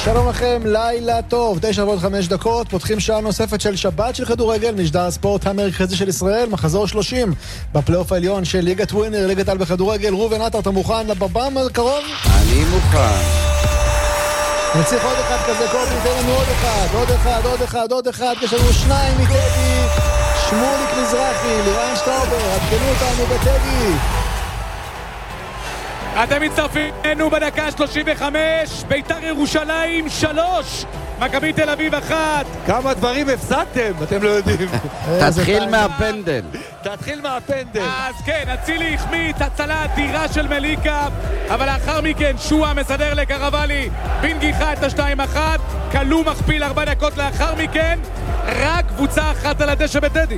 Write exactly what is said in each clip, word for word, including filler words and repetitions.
שלום לכם, לילה טוב, תשע ועוד חמש דקות, פותחים שעה נוספת של שבת של כדורגל, משדר הספורט המרכזי של ישראל, מחזור שלושים בפלייאוף העליון של ליגת ווינר, ליגת על בכדורגל. ראובן עטר, אתה מוכן לבבם הקרוב? אני מוכן. נצליח עוד אחד כזה, קובי, ניתן לנו עוד אחד, עוד אחד, עוד אחד, עוד אחד, יש לנו שניים מטדי, שמוליק מזרחי, לירן שטראובר, עדכנו אותנו בטדי. אתם מצטרפים אלינו בדקה שלושים וחמש, ביתר ירושלים שלוש, מכבי תל אביב אחת. כמה דברים הפסדתם, אתם לא יודעים. תתחיל מהפנדל. תתחיל מהפנדל. אז כן, אצילי החמיץ הצלה אדירה של מליקה, אבל לאחר מכן שועה מסדר לקרבלי בנגיחה את השתיים אחת, כלום מכפיל ארבע דקות לאחר מכן, רק קבוצה אחת על הדשא בטדי.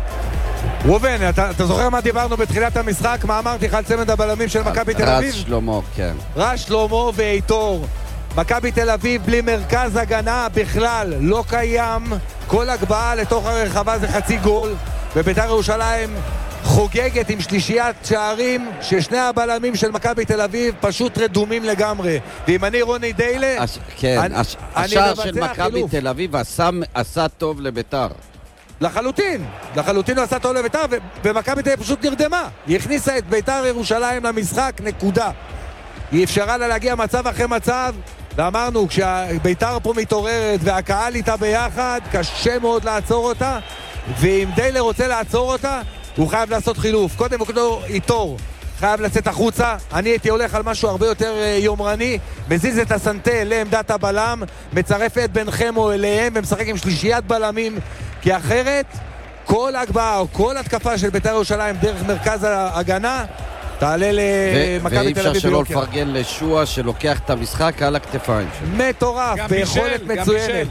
ראובן, אתה, אתה זוכר מה דיברנו בתחילת המשחק? מה אמרתי לך על צמד הבלמים של מכבי תל אביב? רז שלמה, כן. רז שלמה ואיתור. מכבי תל אביב בלי מרכז הגנה בכלל לא קיים. כל הגבהה לתוך הרחבה זה חצי גול, וביתר ירושלים חוגגת עם שלישיית שערים ששני הבלמים של מכבי תל אביב פשוט רדומים לגמרי. ואם אני רוני דיילה, הש... כן, אני, הש... אני השער של מכבי חילוף. תל אביב עשה, עשה טוב לביתר. לחלוטין, לחלוטין הוא עשה טוב לביתר, ומכבי תל אביב פשוט נרדמה. היא הכניסה את ביתר ירושלים למשחק, נקודה. היא אפשרה לה להגיע מצב אחרי מצב, ואמרנו, כשביתר פה מתעוררת והקהל איתה ביחד, קשה מאוד לעצור אותה, ואם דיילר רוצה לעצור אותה, הוא חייב לעשות חילוף. קודם כל איתור, חייב לצאת החוצה. אני הייתי הולך על משהו הרבה יותר יומרני, מזיז את הסנטה לעמדת הבלם, מצרף את בן חמו אליהם ומשחק עם שלישיית בלמים, כי אחרת כל הגבהה או כל התקפה של בית"ר ירושלים דרך מרכז ההגנה תעלה למכבי תל אביב. ואי אפשר שלא לפרגן לשועה שלוקח את המשחק על הכתפיים שלו. מטורף, ביכולת מצוינת.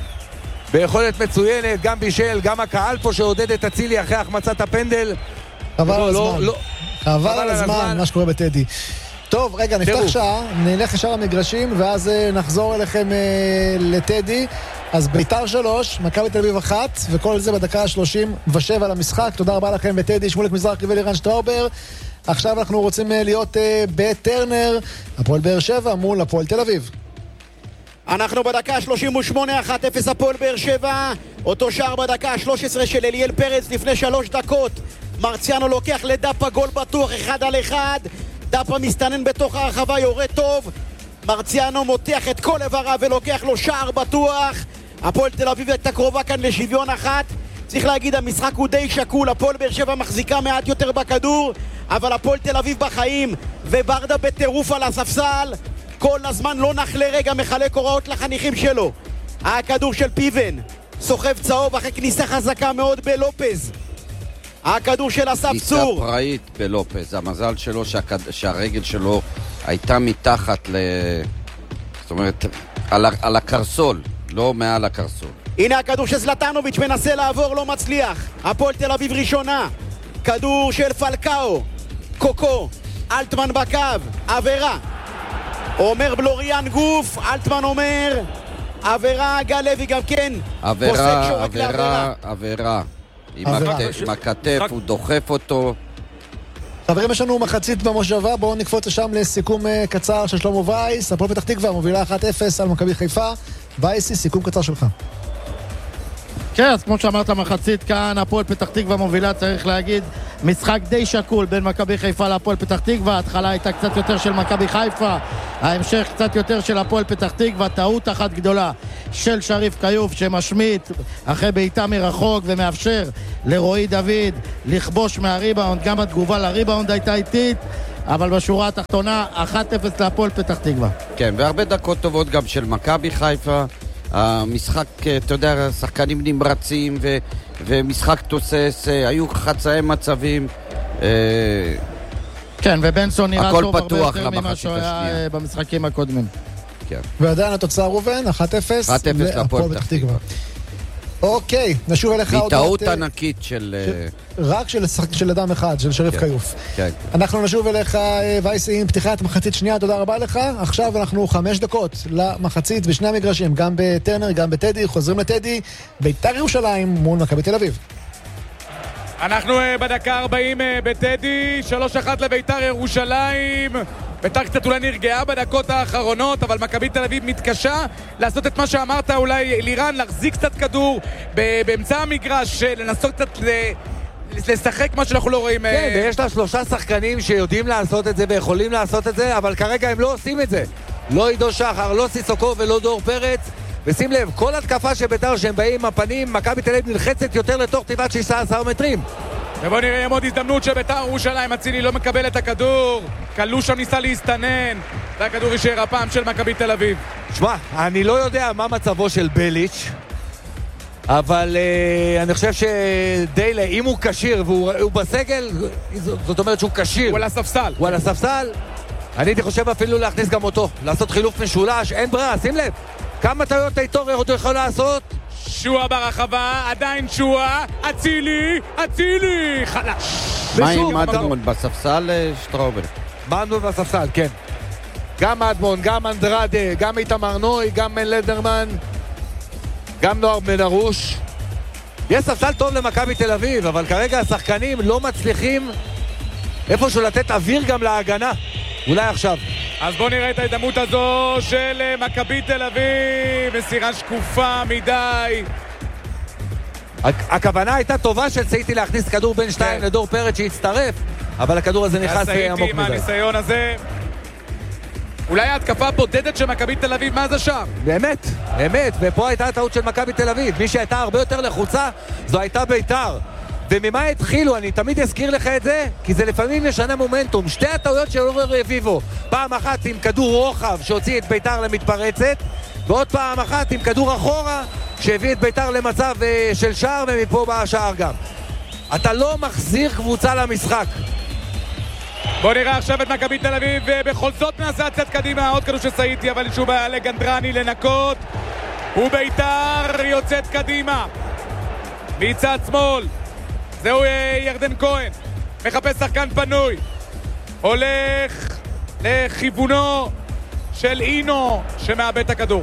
ביכולת מצוינת, גם בישל, גם הקהל פה שעודד את אצילי אחרי החמצת הפנדל. חבל על הזמן, חבל על הזמן מה שקורה בטדי. טוב, רגע, נפתח שעה, נלך לשאר המגרשים ואז נחזור אליכם לטדי. אז ביתר שלוש, מכבי תל אביב אחת, וכל זה בדקה שלושים ושבע למשחק. תודה רבה לכם בטדי, שמוליק מזרחי ולירן שטראובר. עכשיו אנחנו רוצים להיות בטרנר, הפועל באר שבע מול הפועל תל אביב. אנחנו בדקה שלושים ושמונה, אחת אפס הפועל באר שבע, אותו שער בדקה שלוש עשרה של אליאל פרץ לפני שלוש דקות. מרציאנו לוקח לדאפה גול בטוח אחד על אחד, דאפה מסתנן בתוך הרחבה, יורה טוב, מרציאנו מותח את כל עברה ולוקח לו שער בטוח. הפועל תל אביב הייתה קרובה כאן לשוויון אחת. צריך להגיד, המשחק הוא די שקול, הפועל באר שבע מחזיקה מעט יותר בכדור, אבל הפועל תל אביב בחיים, וברדה בטירוף על הספסל, כל הזמן לא נח לרגע, מחלק הוראות לחניכים שלו. הכדור של פיבן, סוחב צהוב אחרי כניסה חזקה מאוד בלופז. הכדור של אסף צור. כניסה פראית בלופז, המזל שלו שהכד... שהרגל שלו הייתה מתחת ל... זאת אומרת, על, ה... על הקרסול, לא מעל הקרסול. הנה הכדור של זלטנוביץ' מנסה לעבור, לא מצליח. הפועל תל אביב ראשונה. כדור של פלקאו, קוקו, אלטמן בקו, עבירה. אומר בלוריאן גוף, אלטמן אומר עבירה, גלוי גם כן. עבירה, עבירה, עבירה. עם הכתף, הוא דוחף אותו. חברים, יש לנו מחצית במושבה, בואו נקפוץ לשם לסיכום קצר של שלמה וייס. הפועל פתח תקווה מובילה אחת אפס על מכבי חיפה. וייסי, סיכום קצר שלך. כן, אז כמו שאמרת, מחצית כאן, הפועל פתח תקווה מובילה, צריך להגיד, משחק די שקול בין מכבי חיפה להפועל פתח תקווה. ההתחלה הייתה קצת יותר של מכבי חיפה, ההמשך קצת יותר של הפועל פתח תקווה. טעות אחת גדולה של שריף קיוף שמשמיט אחרי בעיטה מרחוק ומאפשר לרועי דוד לכבוש מהריבאונד. גם התגובה לריבאונד הייתה איטית, אבל בשורה התחתונה אחת אפס להפועל פתח תקווה. כן, והרבה דקות טובות גם של מכבי חיפה. המשחק, אתה יודע, שחקנים נמרצים ו, ומשחק תוסס, היו חצאי מצבים. כן, ובנסון נראה טוב הרבה יותר ממה שהוא היה במשחקים הקודמים. כן. ועדיין התוצאה רובן, אחת אפס להפועל פתח תקווה. אוקיי, נשוב אליך עוד... טעות ענקית של... רק של אדם אחד, של שריף קיוף. אנחנו נשוב אליך, וייסי, עם פתיחת מחצית שנייה, תודה רבה לך. עכשיו אנחנו חמש דקות למחצית בשני המגרשים, גם בטרנר, גם בטדי. חוזרים לטדי, ביתר ירושלים מול מכבי תל אביב. אנחנו בדקה ארבעים בטדי, שלוש אחת לביתר ירושלים. ביתר קצת אולי נרגעה בדקות האחרונות, אבל מכבי תל אביב מתקשה לעשות את מה שאמרת אולי לירן, להחזיק קצת כדור באמצע המגרש, לנסות קצת לשחק מה שאנחנו לא רואים. כן, ויש לה שלושה שחקנים שיודעים לעשות את זה ויכולים לעשות את זה, אבל כרגע הם לא עושים את זה. לא עידו שחר, לא סיסוקו ולא דור פרץ. ושים לב, כל התקפה של ביתר שהם באים עם הפנים, מכבי תל אביב נלחצת יותר לתוך תיבת שישה עשר מטרים. ובוא נראה עוד הזדמנות שביתר ירושלים, אצילי לא מקבל את הכדור, קלו שם ניסה להסתנן, והכדור יישאר הפעם של מכבי תל אביב. שמע, אני לא יודע מה מצבו של בליץ', אבל uh, אני חושב שדיילה, אם הוא קשיר והוא הוא בסגל, זאת אומרת שהוא קשיר. הוא על הספסל. הוא על הספסל. אני הייתי חושב אפילו להכניס גם אותו, לעשות חילוף משולש, אין ברירה, שים לב. כמה טעויות היתור אותו יכול לעשות? שועה ברחבה, עדיין שועה, אצילי, אצילי, חלש. מה עם אדמון בספסל, שטראובר? מה אדמון בספסל, כן. גם אדמון, גם אנדרדה, גם איתמר נוי, גם בן לדרמן, גם נוער בן ארוש. יש ספסל טוב למכבי תל אביב, אבל כרגע השחקנים לא מצליחים איפשהו לתת אוויר גם להגנה. אולי עכשיו. אז בואו נראה את ההזדמנות הזו של מכבי תל אביב, מסירה שקופה מדי. הכוונה הייתה טובה של סייטי להכניס כדור בין שתיים לדור פרץ שהצטרף, אבל הכדור הזה נכנס עמוק מדי. סייטי עם הניסיון הזה. אולי ההתקפה הבודדת של מכבי תל אביב, מה זה שם? באמת, באמת, ופה הייתה הטעות של מכבי תל אביב. מי שהייתה הרבה יותר לחוצה, זו הייתה ביתר. וממה התחילו, אני תמיד אזכיר לך את זה, כי זה לפעמים משנה מומנטום. שתי הטעויות של אורי רביבו, פעם אחת עם כדור רוחב שהוציא את ביתר למתפרצת, ועוד פעם אחת עם כדור אחורה שהביא את ביתר למצב של שער, ומפה בא השער גם. אתה לא מחזיר קבוצה למשחק. בוא נראה עכשיו את מכבי תל אביב, ובכל זאת נעשה צד קדימה, עוד כדור שסייטי, אבל שוב היה לגנדרני לנקות, וביתר יוצאת קדימה מצד שמאל. זהו ירדן כהן, מחפש שחקן פנוי, הולך לכיוונו של אינו שמאבד את הכדור,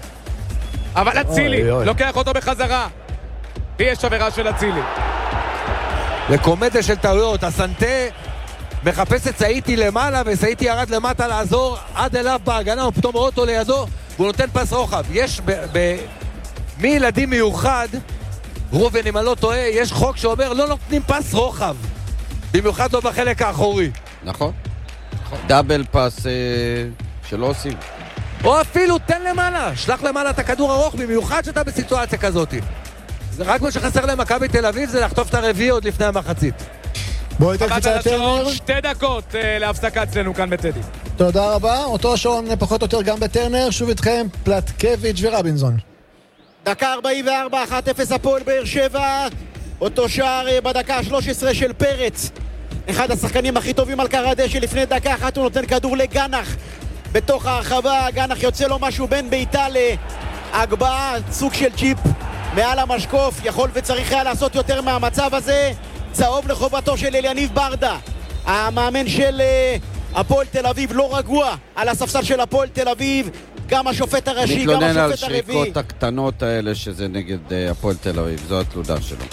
אבל אצילי לוקח אותו בחזרה, ויש עבירה של אצילי. לקומדיה של טעויות, הסנטה מחפש את סייטי למעלה, וסייטי ירד למטה לעזור עד אליו בהגנה, הוא פתאום רואה אותו לידו והוא נותן פס רוחב. יש ב- ב- מי ילדים מיוחד, רובן אם אני לא טועה, יש חוק שאומר לא נותנים פס רוחב, במיוחד לא בחלק האחורי. נכון, דאבל פס אה, שלא עושים. או אפילו תן למעלה, שלח למעלה את הכדור ארוך, במיוחד שאתה בסיטואציה כזאת. זה רק מה שחסר למכבי תל אביב, זה לחטוף את הרביעי עוד לפני המחצית. בואי תקפיצה לטרנר. שתי דקות אה, להפסקה אצלנו כאן בטדי. תודה רבה, אותו השעון פחות או יותר גם בטרנר, שוב איתכם פלטקביץ' ורבינזון. דקה ארבעים וארבע, אחת אפס הפועל באר שבע, אותו שער בדקה ה-שלוש עשרה של פרץ, אחד השחקנים הכי טובים על קר הדשא. לפני דקה אחת הוא נותן כדור לגנח בתוך הרחבה, גנח יוצא לו משהו בין ביתה להגבהה, סוג של צ'יפ מעל המשקוף, יכול וצריך היה לעשות יותר מהמצב הזה. צהוב לחובתו של אליניב ברדה, המאמן של הפועל תל אביב, לא רגוע על הספסל של הפועל תל אביב, גם השופט הראשי, גם השופט הרביעי. מתלונן על שריקות הקטנות האלה שזה נגד הפועל תל אביב, זו התלודה שלו.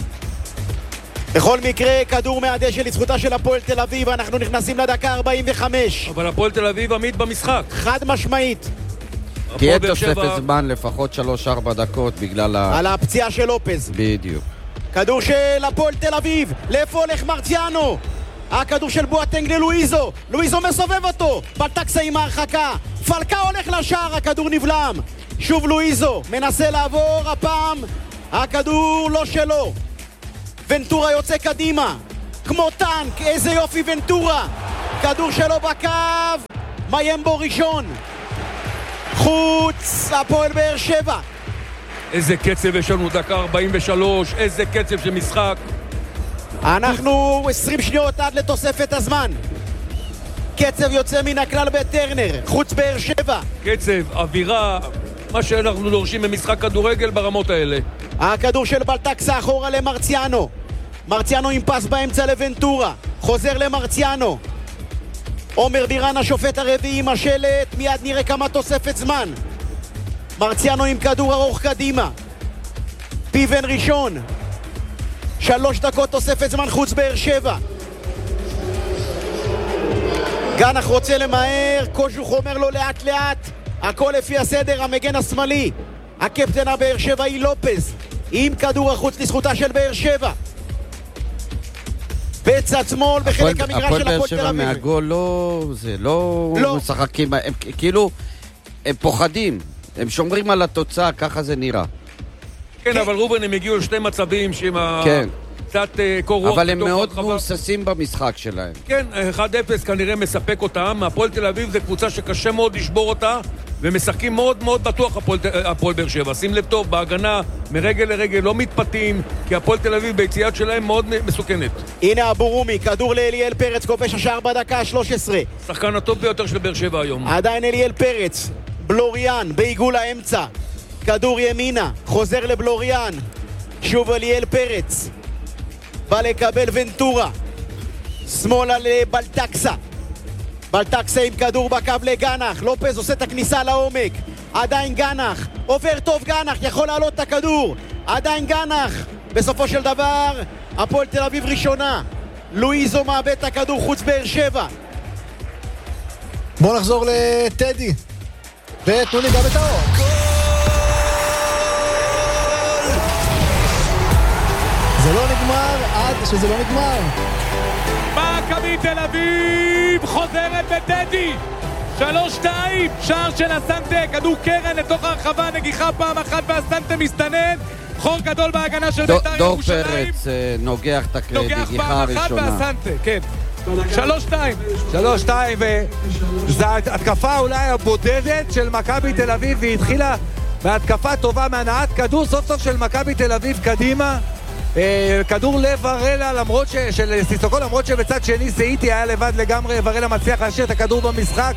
בכל מקרה, כדור מהדשא לזכותה של הפועל תל אביב, אנחנו נכנסים לדקה ארבעים וחמש. אבל הפועל תל אביב עמיד במשחק. חד משמעית. תהיה תוספת זמן לפחות שלוש ארבע דקות בגלל ה... על הפציעה של לופז. בדיוק. כדור של הפועל תל אביב, לאיפה הולך מרציאנו? הכדור של בואטנג ללואיזו, לואיזו מסובב אותו, בלטקסה עם ההרחקה, פלקה הולך לשער, הכדור נבלם, שוב לואיזו, מנסה לעבור, הפעם הכדור לא שלו, ונטורה יוצא קדימה, כמו טנק, איזה יופי ונטורה, כדור שלו בקו, מיימבו ראשון, חוץ, הפועל באר שבע. איזה קצב יש לנו, דקה ארבעים ושלוש, איזה קצב של משחק. אנחנו עשרים שניות עד לתוספת הזמן. קצב יוצא מן הכלל בטרנר, חוץ באר שבע. קצב, אווירה, מה שאנחנו דורשים במשחק כדורגל ברמות האלה. הכדור של בלטקסה אחורה למרציאנו, מרציאנו עם פס באמצע לוונטורה, חוזר למרציאנו, עומר בירן השופט הרביעי עם השלט, מיד נראה כמה תוספת זמן. מרציאנו עם כדור ארוך קדימה, פיבן ראשון, שלוש דקות תוספת זמן, חוץ באר שבע. גנח רוצה למהר, קוז'וך אומר לו לאט לאט, הכל לפי הסדר. המגן השמאלי, הקפטן הבאר שבעי לופז, עם כדור החוץ לזכותה של באר שבע. בצד שמאל בחלק המגרש של הפועל תל אביב. מהגול לא, זה לא, לא. משחקים, הם כאילו, הם פוחדים, הם שומרים על התוצאה, ככה זה נראה. כן, אבל רובן הם הגיעו לשתי מצבים שעם כן. קצת קור רוח. אבל הם מאוד מוססים במשחק שלהם. כן, אחד אפס כנראה מספק אותם. הפועל תל אביב זה קבוצה שקשה מאוד לשבור אותה, ומשחקים מאוד מאוד בטוח הפועל באר שבע. שים לב טוב, בהגנה מרגל לרגל לא מתפתים, כי הפועל תל אביב ביציאת שלהם מאוד מסוכנת. הנה אבורומי, כדור לאליאל פרץ, כובש השער בדקה ה-שלוש עשרה. שחקן הטוב ביותר של באר שבע היום. עדיין אליאל פרץ, בלוריאן בעיגול האמצע, כדור ימינה, חוזר לבלוריאן, שוב אליאל פרץ, בא לקבל ונטורה, שמאלה לבלטקסה, בלטקסה עם כדור בקו לגנח, לופז עושה את הכניסה לעומק, עדיין גנח, עובר טוב גנח, יכול לעלות את הכדור, עדיין גנח, בסופו של דבר הפועל תל אביב ראשונה, לואיזו מאבד את הכדור חוץ באר שבע. בואו נחזור לטדי ותנו לי גם את האור. זה לא נגמר עד שזה לא נגמר. מכבי תל אביב חוזרת בטדי, שלוש שתיים, שער של הסנטה, כדור קרן לתוך הרחבה, נגיחה פעם אחת והסנטה מסתנן, חור גדול בהגנה של בית"ר ירושלים. דור פרץ נוגח את נגיחה הראשונה. נוגח פעם אחת והסנטה, כן. שלוש שתיים. שלוש שתיים, וזו התקפה אולי הבודדת של מכבי תל אביב, והיא התחילה בהתקפה טובה מהנעת כדור סוף סוף של מכבי תל אביב קדימה. כדור לב ורלה למרות ש... של סיסוקו, למרות שבצד שני סאיטי היה לבד לגמרי, ורלה מצליח להשאיר את הכדור במשחק.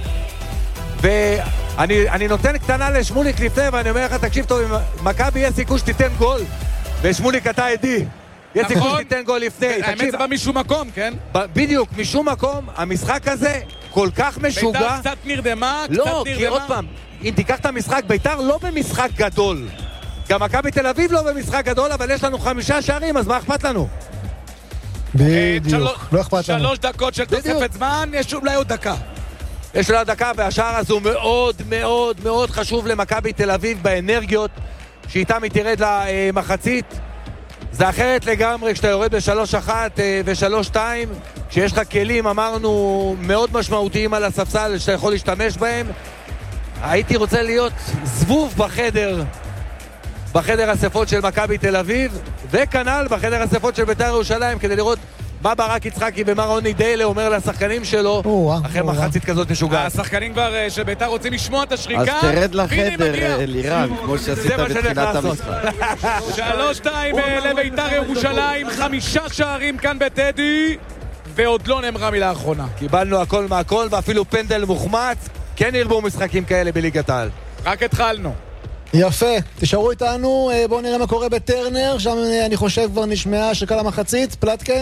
ואני אני נותן קטנה לשמוליק לפני, ואני אומר לך, תקשיב טוב, אם מכבי יש סיכוי שתיתן גול, ושמוליק אתה עדי, יש סיכוי שתיתן גול לפני. האמת זה בא משום מקום, כן? בדיוק, משום מקום, המשחק הזה כל כך משוגע. בית"ר קצת נרדמה, קצת לא, נרדמה. כי עוד פעם, אם תיקח את המשחק, בית"ר לא במשחק גדול. גם מכבי תל אביב לא במשחק גדול, אבל יש לנו חמישה שערים, אז מה אכפת לנו? בדיוק, לא אכפת לנו. שלוש דקות של תוספת זמן, יש אולי עוד דקה. יש לו עוד דקה, והשער הזה הוא מאוד מאוד מאוד חשוב למכבי תל אביב באנרגיות, שאיתם היא תרד למחצית. זה אחרת לגמרי כשאתה יורד בשלוש אחת ושלוש שתיים, כשיש לך כלים, אמרנו, מאוד משמעותיים על הספסל שאתה יכול להשתמש בהם. הייתי רוצה להיות זבוב בחדר, בחדר אספות של מכבי תל אביב, וכנ"ל בחדר אספות של בית"ר ירושלים, כדי לראות מה ברק יצחקי ומה רוני דיילה אומר לשחקנים שלו אחרי מחצית כזאת משוגעת. השחקנים כבר של בית"ר רוצים לשמוע את השריקה. אז תרד לחדר, לירן, כמו שעשית בתחילת המשחק. שלוש שתיים לבית"ר ירושלים, חמישה שערים כאן בטדי, ועוד לא נאמרה מילה אחרונה. קיבלנו הכל מהכל, ואפילו פנדל מוחמץ. כן ירבו משחקים כאלה בליגת העל. רק התחלנו. יפה, תשארו איתנו, בואו נראה מה קורה בטרנר, שם אני חושב כבר נשמעה שקל המחצית, פלטקה.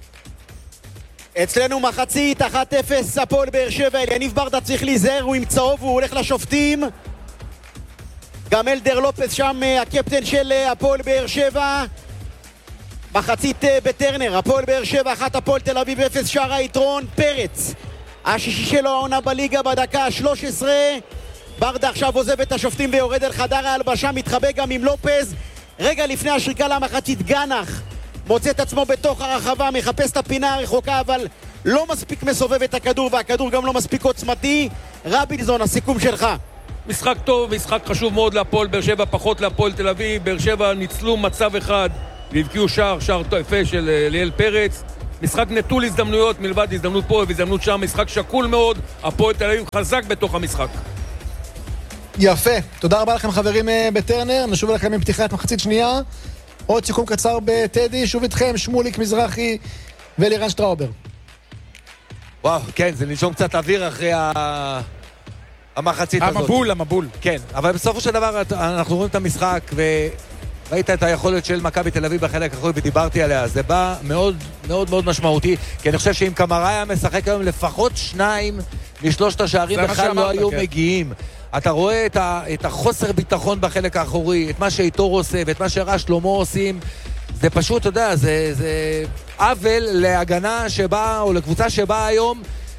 אצלנו מחצית, אחת אפס, הפועל באר שבע, יניב ברדה צריך להיזהר, הוא עם צהוב, הוא הולך לשופטים. גם אלדר לופס שם, הקפטן של הפועל באר שבע. מחצית בטרנר, הפועל באר שבע, אחת הפועל תל אביב, אפס שער היתרון, פרץ. השישי שלו העונה בליגה בדקה ה-שלוש עשרה. ברדה עכשיו עוזב את השופטים ויורד אל חדר ההלבשה, מתחבא גם עם לופז. רגע לפני השריקה למחצית, גנח מוצא את עצמו בתוך הרחבה, מחפש את הפינה הרחוקה, אבל לא מספיק מסובב את הכדור, והכדור גם לא מספיק עוצמתי. רבינזון, הסיכום שלך. משחק טוב, משחק חשוב מאוד להפועל באר שבע, פחות להפועל תל אביב. באר שבע ניצלו מצב אחד והבקיעו שער, שער יפה של אליאל פרץ. משחק נטול הזדמנויות, מלבד הזדמנות פה והזדמנות שם, משחק שקול מאוד. הפועל תל אביב חזק בתוך המשחק. יפה, תודה רבה לכם חברים בטרנר, נשוב אליכם עם פתיחת מחצית שנייה. עוד סיכום קצר בטדי, שוב איתכם שמוליק מזרחי ולירן שטראובר. וואו, כן, זה לנשום קצת אוויר אחרי ה... המחצית הזאת. המבול, המבול. כן, אבל בסופו של דבר אנחנו רואים את המשחק וראית את היכולת של מכבי תל אביב בחלק האחורי ודיברתי עליה. זה בא מאוד מאוד מאוד משמעותי, כי אני חושב שאם קמרה היה משחק היום לפחות שניים משלושת השערים בכלל לא היו כן. מגיעים. אתה רואה את, ה, את החוסר ביטחון בחלק האחורי, את מה שאיתור עושה ואת מה שרע שלמה עושים. זה פשוט, אתה יודע, זה, זה עוול להגנה שבאה, או לקבוצה שבאה היום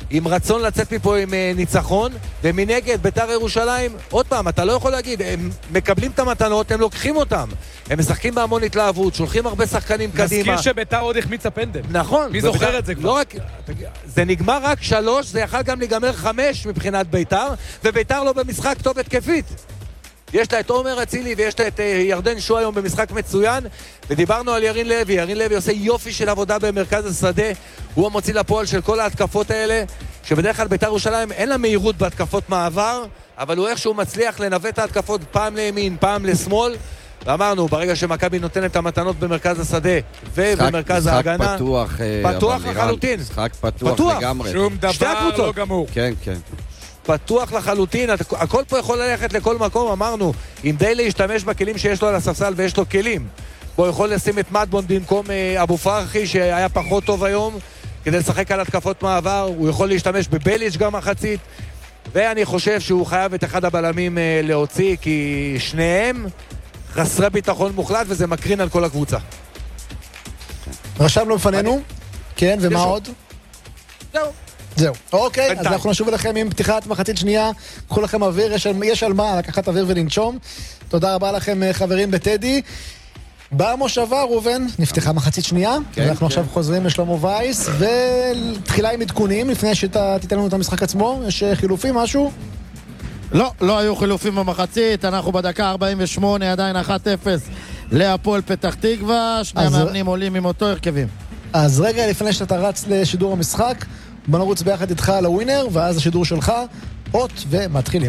עם רצון לצאת מפה עם ניצחון, ומנגד בית"ר ירושלים, עוד פעם, אתה לא יכול להגיד, הם מקבלים את המתנות, הם לוקחים אותם. הם משחקים בהמון התלהבות, שולחים הרבה שחקנים קדימה. נזכיר שבית"ר עוד החמיצה פנדל. נכון. מי זוכר את זה כבר? לא רק, זה נגמר רק שלוש, זה יכול גם להיגמר חמש מבחינת בית"ר, ובית"ר לא במשחק טוב התקפית. יש לה את עומר אצילי ויש לה את ירדן שועה היום במשחק מצוין, ודיברנו על ירין לוי. ירין לוי עושה יופי של עבודה במרכז השדה, הוא המוציא לפועל של כל ההתקפות האלה, שבדרך כלל בית"ר ירושלים אין לה מהירות בהתקפות מעבר, אבל הוא איכשהו מצליח לנווט את ההתקפות פעם לימין, פעם לשמאל, ואמרנו, ברגע שמכבי נותנת את המתנות במרכז השדה ובמרכז ההגנה, משחק פתוח, פתוח לחלוטין. משחק פתוח לגמרי. שום דבר לא גמור. כן, כן. פתוח לחלוטין, הכל פה יכול ללכת לכל מקום. אמרנו, אם די להשתמש בכלים שיש לו על הספסל ויש לו כלים, בו יכול לשים את מדבון במקום אבו פרחי שהיה פחות טוב היום כדי לשחק על התקפות מעבר, הוא יכול להשתמש בבליץ' גם מחצית, ואני חושב שהוא חייב את אחד הבלמים להוציא, כי שניהם חסרי ביטחון מוחלט וזה מקרין על כל הקבוצה. רשמנו לפנינו, כן, ומה עוד? זהו. זהו, אוקיי, אז אנחנו נשוב אליכם עם פתיחת מחצית שנייה, קחו לכם אוויר, יש, יש על מה לקחת אוויר ולנשום. תודה רבה לכם חברים בטדי. במושבה ראובן, נפתחה מחצית שנייה, כן, אנחנו כן. עכשיו חוזרים לשלמה וייס, ותחילה עם עדכונים, לפני שתיתן לנו את המשחק עצמו, יש חילופים, משהו? לא, לא היו חילופים במחצית, אנחנו בדקה ארבעים ושמונה, עדיין אחת אפס להפועל פתח תקווה, שני אז... המאמנים עולים עם אותו הרכבים. אז רגע לפני שאתה רץ לשידור המשחק, בוא נרוץ ביחד איתך על הווינר, ואז השידור שלך, אות ומתחילים.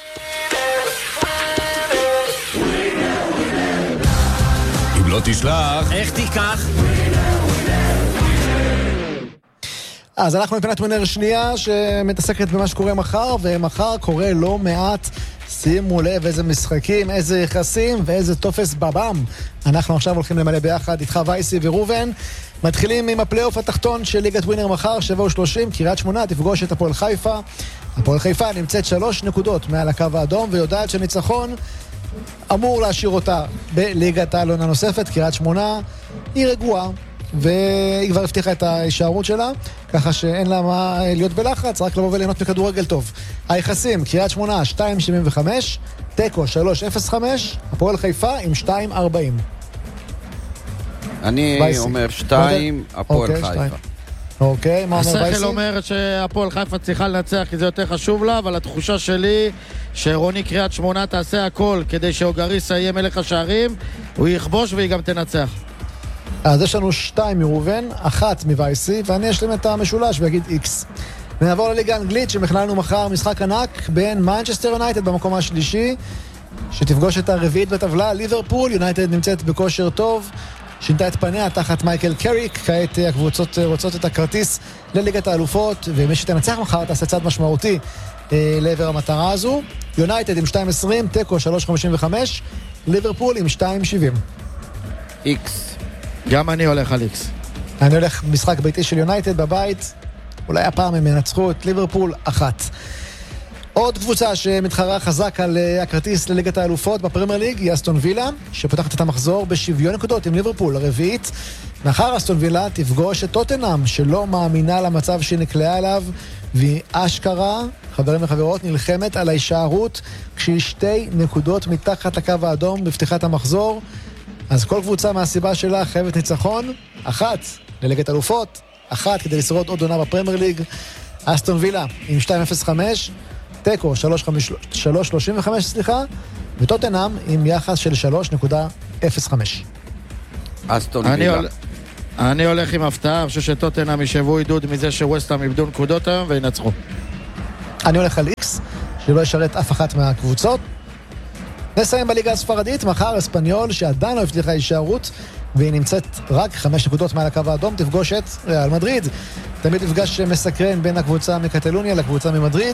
אם לא תשלח, איך תיקח? אז אנחנו מפינת ווינר שנייה שמתעסקת במה שקורה מחר, ומחר קורה לא מעט. שימו לב איזה משחקים, איזה יחסים ואיזה תופס בבם. אנחנו עכשיו הולכים למלא ביחד איתך וייסי וראובן. מתחילים עם הפלייאוף התחתון של ליגת ווינר מחר, שבע ושלושים, קריית שמונה תפגוש את הפועל חיפה. הפועל חיפה נמצאת שלוש נקודות מעל הקו האדום, ויודעת שניצחון אמור להשאיר אותה בליגת העליונה נוספת. קריית שמונה היא רגועה, והיא כבר הבטיחה את ההישארות שלה, ככה שאין לה מה להיות בלחץ, רק לבוא וליהנות מכדורגל טוב. היחסים, קריית שמונה שתיים שבעים וחמש, טקו שלוש אפס חמש, הפועל חיפה עם שתיים ארבעים. אני אומר שתיים, הפועל חיפה. אוקיי, מה אומר בייסי? השכל אומר שהפועל חיפה צריכה לנצח כי זה יותר חשוב לה, אבל התחושה שלי שרוני קריית שמונה תעשה הכל כדי שאוגריסה יהיה מלך השערים, הוא יכבוש והיא גם תנצח. אז יש לנו שתיים מראובן, אחת מווייסי, ואני אשלים את המשולש ואגיד איקס. ונעבור לליגה האנגלית שמכללנו מחר משחק ענק בין מנצ'סטר יונייטד במקום השלישי, שתפגוש את הרביעית בטבלה, ליברפול. יונייטד נמצאת בכושר טוב, שינתה את פניה תחת מייקל קריק, כעת הקבוצות רוצות את הכרטיס לליגת האלופות, ומי שתנצח מחר תעשה צעד משמעותי אה, לעבר המטרה הזו. יונייטד עם שתיים עשרים, טקו שלוש חמישים וחמש, ליברפול עם שתיים שבעים. איקס. גם אני הולך על איקס. אני הולך משחק ביתי של יונייטד בבית, אולי הפעם הם ינצחו את ליברפול אחת. עוד קבוצה שמתחרה חזק על הכרטיס לליגת האלופות בפרמייר ליג היא אסטון וילה, שפותחת את המחזור בשוויון נקודות עם ליברפול הרביעית. מאחר אסטון וילה תפגוש את טוטנהאם, שלא מאמינה למצב שהיא נקלעה אליו, והיא אשכרה, חברים וחברות, נלחמת על ההישארות כשהיא שתי נקודות מתחת לקו האדום בפתיחת המחזור. אז כל קבוצה מהסיבה שלה חייבת ניצחון, אחת לליגת אלופות, אחת כדי לשרוד עוד עונה בפרמייר ליג. אסטון וילה עם שתיים אפס חמש, טקו שלוש שלושים וחמש, סליחה, וטוטנהאם עם יחס של שלוש נקודה אפס חמש. אסטון וילה. אני הולך עם הפתעה, אני חושב שטוטנהאם ישבו עידוד מזה שווסטהאם איבדו נקודות היום וינצחו. אני הולך על איקס, שלא ישרת אף אחת מהקבוצות. נסיים בליגה הספרדית, מחר אספניול שעדיין לא הבטיחה הישארות, והיא נמצאת רק חמש נקודות מעל הקו האדום, תפגוש את ריאל מדריד. תמיד מפגש מסקרן בין הקבוצה מקטלוניה לקבוצה ממדריד.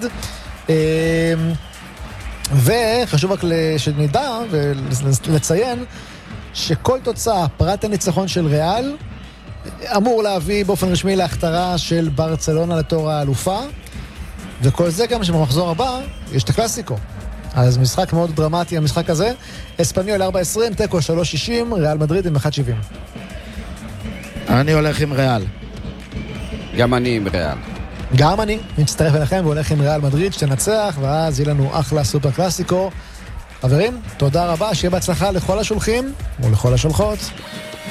וחשוב רק שנדע ולציין שכל תוצאה פרט הניצחון של ריאל אמור להביא באופן רשמי להכתרה של ברצלונה לתור האלופה, וכל זה גם שבמחזור הבא יש את הקלאסיקו. אז משחק מאוד דרמטי המשחק הזה. אספניול ארבע עשרים, טקו שלוש שישים, ריאל מדריד עם אחת שבעים. אני הולך עם ריאל. גם אני עם ריאל. גם אני מצטרף אליכם והולך עם ריאל מדריד שתנצח, ואז יהיה לנו אחלה סופר קלאסיקו. חברים, תודה רבה, שיהיה בהצלחה לכל השולחים ולכל השולחות.